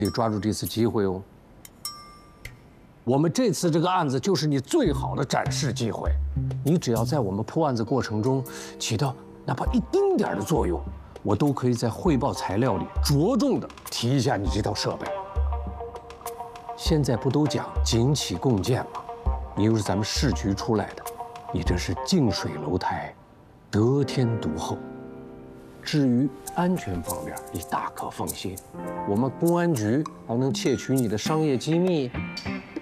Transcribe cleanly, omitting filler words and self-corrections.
得抓住这次机会哦。我们这次这个案子就是你最好的展示机会，你只要在我们破案子过程中起到哪怕一丁点的作用，我都可以在汇报材料里着重的提一下你这套设备。现在不都讲警企共建吗？你又是咱们市局出来的，你这是近水楼台，得天独厚。至于安全方面，你大可放心，我们公安局还能窃取你的商业机密？